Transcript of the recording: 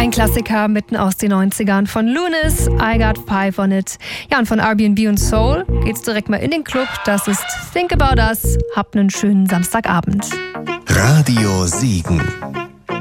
Ein Klassiker mitten aus den 90ern von Lunis, I Got Five on It. Ja, und von Airbnb und Soul geht's direkt mal in den Club. Das ist Think About Us. Habt einen schönen Samstagabend. Radio Siegen.